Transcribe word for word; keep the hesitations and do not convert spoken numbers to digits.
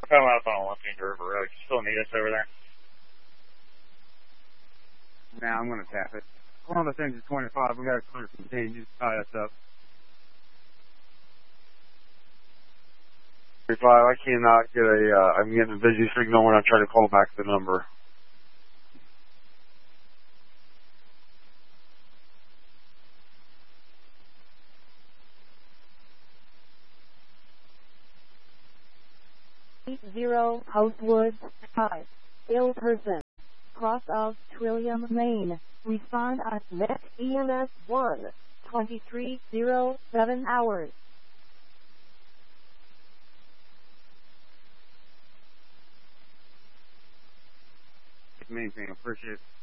coming up on Olympian River Road. You still need us over there? Nah, I'm gonna tap it. Columbus engine twenty-five, we gotta clear some team. You tie us up. twenty-five, I cannot get a, uh, I'm getting a busy signal when I try to call back the number. eight zero Housewood five. Ill person. Cross of Trillium, Maine. Respond at Met E M S one. twenty-three oh seven hours. Maintain, appreciate it.